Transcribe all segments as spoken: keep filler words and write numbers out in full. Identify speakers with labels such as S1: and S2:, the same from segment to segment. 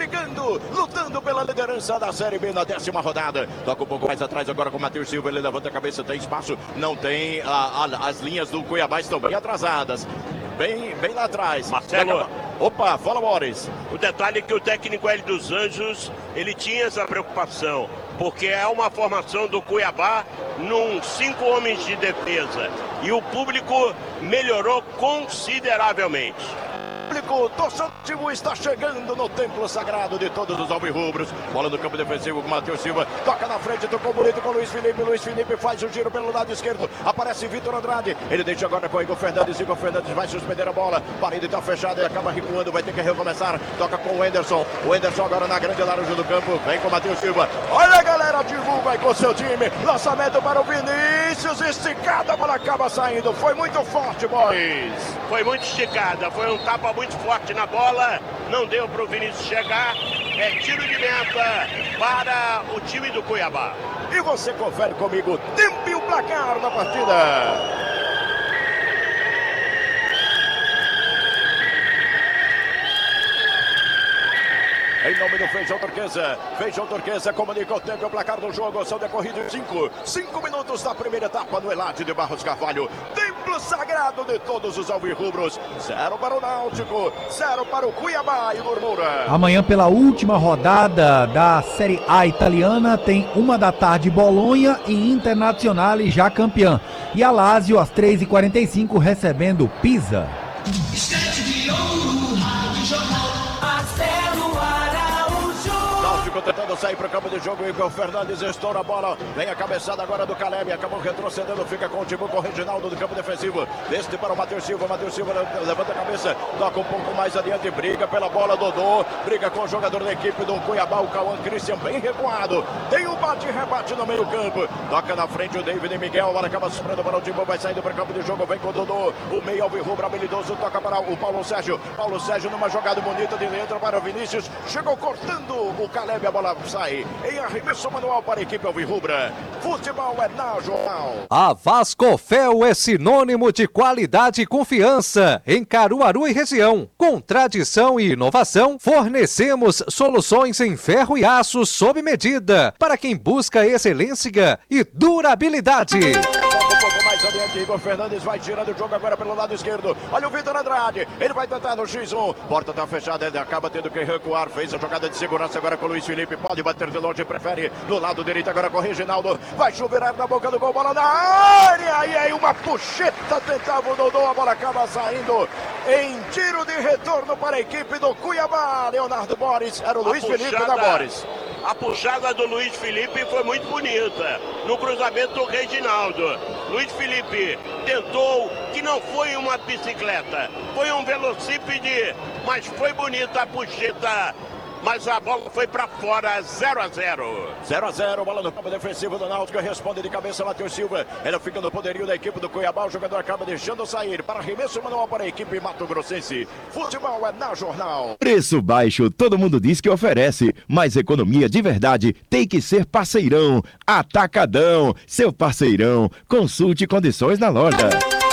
S1: brigando, lutando pela liderança da Série B na décima rodada. Toca um pouco mais atrás agora com o Matheus Silva, ele levanta a cabeça, tem espaço, não tem, a, a, as linhas do Cuiabá estão bem atrasadas, bem, bem lá atrás.
S2: Marcelo,
S1: opa, fala, Boris.
S2: O detalhe é que o técnico Hélio dos Anjos, ele tinha essa preocupação, porque é uma formação do Cuiabá num cinco homens de defesa, e o público melhorou consideravelmente.
S1: O público torcedor está chegando no templo sagrado de todos os alvirrubros. Bola no campo defensivo com o Matheus Silva. Toca na frente, tocou bonito com o Luiz Felipe. Luiz Felipe faz o giro pelo lado esquerdo. Aparece Vitor Andrade. Ele deixa agora com o Igor Fernandes. Igor Fernandes vai suspender a bola. Parede está fechada e acaba recuando. Vai ter que recomeçar. Toca com o Enderson. O Enderson agora na grande laranja do campo. Vem com o Matheus Silva. Olha, galera, divulga aí com o seu time. Lançamento para o Vinícius. Esticada, a bola acaba saindo. Foi muito forte, boys.
S2: Foi muito esticada. Foi um tapa muito forte na bola, não deu para o Vinícius chegar, é tiro de meta para o time do Cuiabá.
S1: E você confere comigo o tempo e o placar da partida. Em nome do Feijão Turquesa, Feijão Turquesa comunica o tempo e o placar do jogo. São decorridos cinco, cinco minutos da primeira etapa no Elade de Barros Carvalho. Templo sagrado de todos os alvirrubros. Zero para o Náutico, zero para o Cuiabá e Moura.
S3: Amanhã, pela última rodada da Série A italiana, tem uma da tarde Bolonha e Internazionale já campeã. E a Lazio às três e quarenta e cinco recebendo Pisa.
S4: Instante de ouro, Rádio Jornal, Marcelo Araújo.
S1: Tentando sair para o campo de jogo, Igor Fernandes estoura a bola, vem a cabeçada agora do Caleb, acabou retrocedendo, fica com o Timbu, com o Reginaldo do campo defensivo, deste para o Matheus Silva, Matheus Silva levanta a cabeça, toca um pouco mais adiante, briga pela bola, Dodô, briga com o jogador da equipe do Cuiabá, o Cauã Christian, bem recuado, tem um bate-rebate no meio campo, toca na frente o David Miguel, a bola acaba sobrando para o Timbu, vai saindo para o campo de jogo, vem com o Dodô, o meio alvirrubro habilidoso, toca para o Paulo Sérgio, Paulo Sérgio numa jogada bonita de letra para o Vinícius, chegou cortando o Caleb, a bola sai em arremesso manual para a equipe alvirrubra. Futebol é na Jornal.
S5: A Vascofel é sinônimo de qualidade e confiança em Caruaru e região. Com tradição e inovação, fornecemos soluções em ferro e aço sob medida para quem busca excelência e durabilidade.
S1: Um pouco mais adiante, Igor Fernandes vai tirando o jogo agora pelo lado esquerdo. Olha o Vitor Andrade, ele vai tentar no xis um. Porta tá fechada, ele acaba tendo que recuar. Fez a jogada de segurança agora com o Luiz Felipe. Pode bater de longe, prefere no lado direito agora com o Reginaldo. Vai chuveirar na boca do gol, bola na área. E aí uma puxeta tentava o Dodô, a bola acaba saindo em tiro de retorno para a equipe do Cuiabá. Leonardo Boris, era o Luiz
S2: a
S1: Felipe
S2: puxada,
S1: da Boris.
S2: A puxada do Luiz Felipe foi muito bonita, no cruzamento do Reginaldo. Luiz Felipe tentou, que não foi uma bicicleta, foi um velocípede, mas foi bonita a puxeta. Mas a bola foi para fora, zero a zero.
S1: zero a zero, bola no campo defensivo do Náutico, responde de cabeça Matheus Silva. Ela fica no poderio da equipe do Cuiabá, o jogador acaba deixando sair para arremesso manual para a equipe Mato Grossense. Futebol é na Jornal.
S6: Preço baixo, todo mundo diz que oferece, mas economia de verdade tem que ser parceirão. Atacadão, seu parceirão. Consulte condições na loja.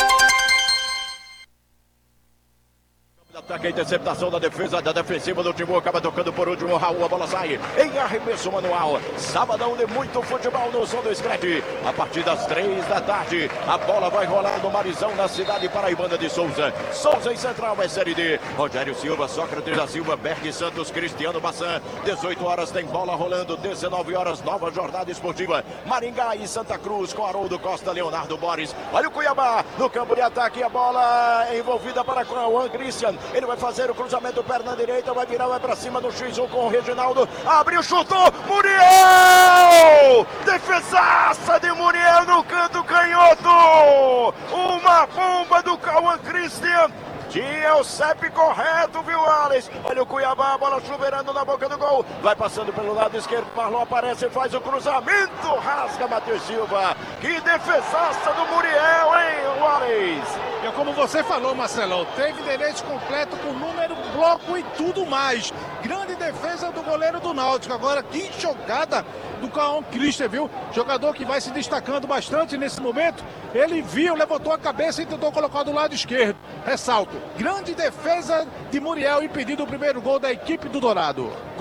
S1: Ataque a interceptação da defesa, da defensiva do Timbu, acaba tocando por último, Raul, a bola sai em arremesso manual. Sabadão de muito futebol no som do Scred. A partir das três da tarde, a bola vai rolar no Marizão, na cidade paraibana de Souza. Souza em Central é Série D. Rogério Silva, Sócrates da Silva, Berg Santos, Cristiano Bassan. dezoito horas tem bola rolando, dezenove horas, nova jornada esportiva. Maringá e Santa Cruz com Haroldo Costa, Leonardo Boris. Olha o Cuiabá no campo de ataque, a bola é envolvida para Cauã Christian. Ele vai fazer o cruzamento, perna direita, vai virar, vai pra cima do xis um com o Reginaldo. Abriu, chutou, Muriel! Defesaça de Muriel no canto canhoto! Uma bomba do Cauã Christian. Tinha o C E P correto, viu, Alex? Olha o Cuiabá, a bola chuveirando na boca do gol. Vai passando pelo lado esquerdo, Marlon aparece e faz o cruzamento. Rasga Matheus Silva. Que defesaça do Muriel, hein, Alex?
S7: E é como você falou, Marcelão, teve direito completo com número, bloco e tudo mais. Grande defesa do goleiro do Náutico. Agora, que jogada do Cauã Christian, viu? Jogador que vai se destacando bastante nesse momento. Ele viu, levantou a cabeça e tentou colocar do lado esquerdo. Ressalto, grande defesa de Muriel impedindo o primeiro gol da equipe do Dourado.